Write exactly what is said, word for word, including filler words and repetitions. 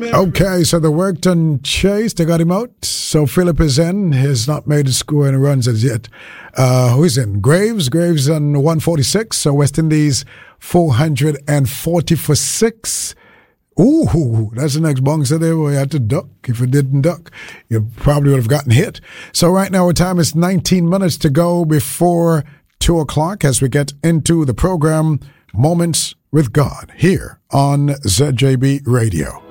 Okay, so the Workton chase, they got him out. So Philip is in. He has not made a score and runs as yet. Uh, who is in? Graves. Graves on one forty-six. So West Indies four hundred forty for six. Ooh, that's the next bouncer there where you had to duck. If it didn't duck, you probably would have gotten hit. So right now our time is nineteen minutes to go before two o'clock as we get into the program Moments with God here on Z J B Radio.